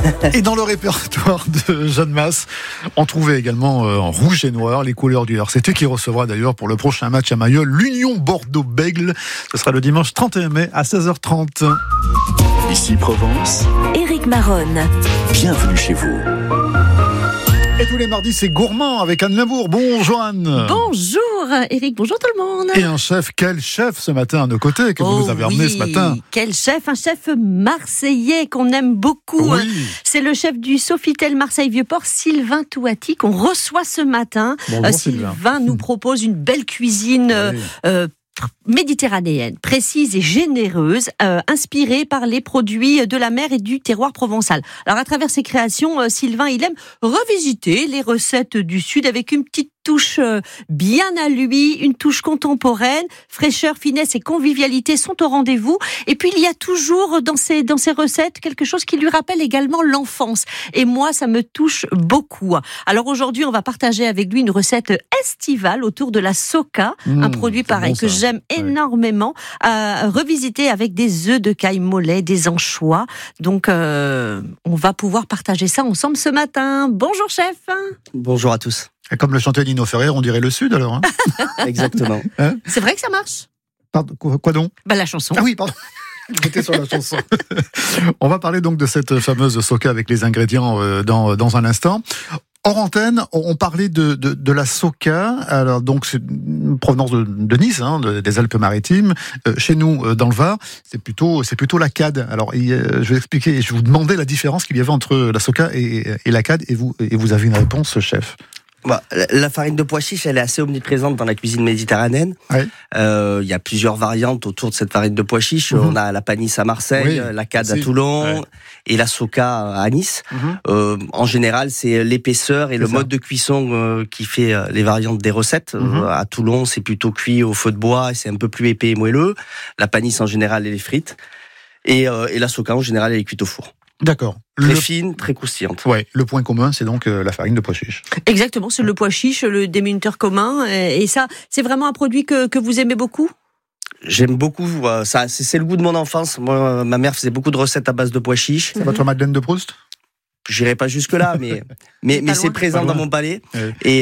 Et dans le répertoire de Jeanne Masse, on trouvait également en rouge et noir les couleurs du RCT, qui recevra d'ailleurs pour le prochain match à Mayol l'Union Bordeaux-Bègles. Ce sera le dimanche 31 mai à 16h30. Ici Provence, Éric Maronne. bienvenue chez vous. Et tous les mardis, c'est gourmand avec Anne Labour. Bonjour Anne. Bonjour Éric, bonjour tout le monde. Et un chef, quel chef ce matin à nos côtés que vous nous avez emmené ce matin? Quel chef, un chef marseillais qu'on aime beaucoup. Oui. C'est le chef du Sofitel Marseille-Vieux-Port, Sylvain Touati, qu'on reçoit ce matin. Bonjour, Sylvain nous propose une belle cuisine méditerranéenne, précise et généreuse, inspirée par les produits de la mer et du terroir provençal. Alors à travers ses créations, Sylvain, il aime revisiter les recettes du Sud avec une petite touche bien à lui, une touche contemporaine. Fraîcheur, finesse et convivialité sont au rendez-vous. Et puis il y a toujours dans ces recettes quelque chose qui lui rappelle également l'enfance. Et moi, ça me touche beaucoup. Alors aujourd'hui, on va partager avec lui une recette estivale autour de la soca, un produit pareil que j'aime énormément, à revisiter avec des œufs de caille mollet, des anchois. Donc on va pouvoir partager ça ensemble ce matin. Bonjour chef. Bonjour à tous. Et comme le chantait Nino Ferrer, on dirait le Sud alors. Hein. Exactement. C'est vrai que ça marche? Pardon, quoi donc? La chanson. Ah oui, pardon. J'étais sur la chanson. On va parler donc de cette fameuse soca avec les ingrédients dans un instant. Hors antenne, on parlait de la soca. Alors donc c'est une provenance de Nice, des Alpes-Maritimes. Chez nous, dans le Var, c'est plutôt la cade. Alors je vais expliquer. Je vais vous demander la différence qu'il y avait entre la soca et la cade, et vous avez une réponse, chef. La farine de pois chiche, elle est assez omniprésente dans la cuisine méditerranéenne. Ouais. Il y a plusieurs variantes autour de cette farine de pois chiche. On a la panisse à Marseille, la cade à Toulon et la soca à Nice. En général, c'est l'épaisseur et le mode de cuisson qui fait les variantes des recettes. À Toulon, c'est plutôt cuit au feu de bois et c'est un peu plus épais et moelleux. La panisse, en général, elle est frite. Et la soca, en général, elle est cuite au four. D'accord. Très fine, très croustillante. Ouais, le point commun, c'est donc la farine de pois chiche. Exactement, c'est le pois chiche, le déminuteur commun. Et ça, c'est vraiment un produit que vous aimez beaucoup? J'aime beaucoup ça. C'est le goût de mon enfance. Moi, ma mère faisait beaucoup de recettes à base de pois chiches. C'est votre Madeleine de Proust? J'irai pas jusque là, mais c'est présent dans mon palais. Ouais.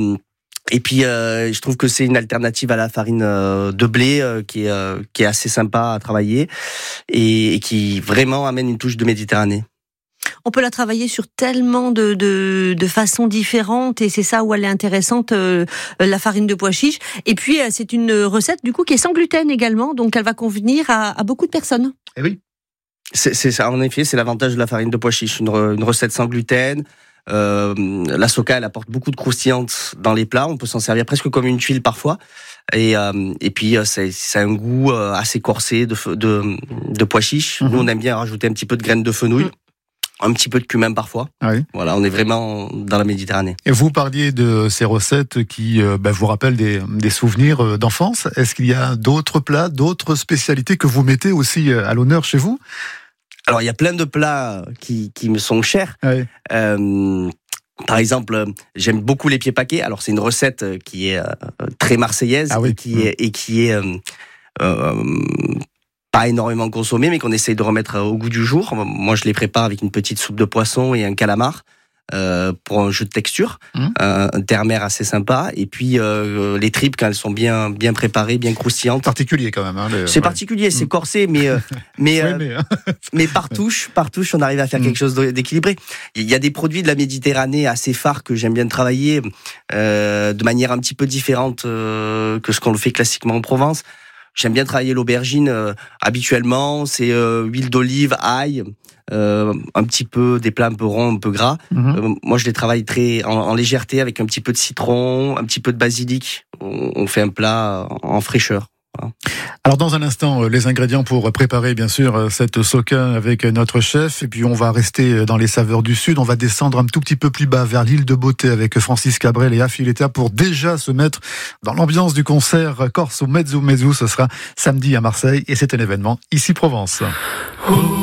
Et puis, je trouve que c'est une alternative à la farine de blé qui est assez sympa à travailler et qui vraiment amène une touche de Méditerranée. On peut la travailler sur tellement de façons différentes et c'est ça où elle est intéressante, la farine de pois chiche. Et puis, c'est une recette du coup qui est sans gluten également, donc elle va convenir à beaucoup de personnes. Eh oui. C'est ça, en effet, c'est l'avantage de la farine de pois chiche, une recette sans gluten. La soca, elle apporte beaucoup de croustillantes dans les plats. On peut s'en servir presque comme une tuile parfois. Et puis c'est un goût assez corsé de pois chiches. Nous, on aime bien rajouter un petit peu de graines de fenouil, un petit peu de cumin parfois. Oui. Voilà, on est vraiment dans la Méditerranée. Et vous parliez de ces recettes qui vous rappellent des souvenirs d'enfance. Est-ce qu'il y a d'autres plats, d'autres spécialités que vous mettez aussi à l'honneur chez vous? Alors, il y a plein de plats qui me sont chers. Ouais. Par exemple, j'aime beaucoup les pieds paquets. Alors, c'est une recette qui est très marseillaise et qui est pas énormément consommée, mais qu'on essaye de remettre au goût du jour. Moi, je les prépare avec une petite soupe de poisson et un calamar. Pour un jeu de texture, un terre-mer assez sympa, et puis les tripes quand elles sont bien préparées, bien croustillantes. Particulier quand même. C'est particulier, c'est corsé, mais par touche, on arrive à faire quelque chose d'équilibré. Il y a des produits de la Méditerranée assez phares que j'aime bien travailler de manière un petit peu différente que ce qu'on le fait classiquement en Provence. J'aime bien travailler l'aubergine. Habituellement, c'est huile d'olive, ail. Un petit peu des plats un peu ronds, un peu gras. Moi, je les travaille très en légèreté avec un petit peu de citron, un petit peu de basilic. On fait un plat en fraîcheur. Voilà. Alors dans un instant, les ingrédients pour préparer bien sûr cette soca avec notre chef, et puis on va rester dans les saveurs du Sud, on va descendre un tout petit peu plus bas vers l'île de Beauté avec Francis Cabrel et Affiletta pour déjà se mettre dans l'ambiance du concert Corso Mezzo Mezzo. Ce sera samedi à Marseille et c'est un événement ici Provence.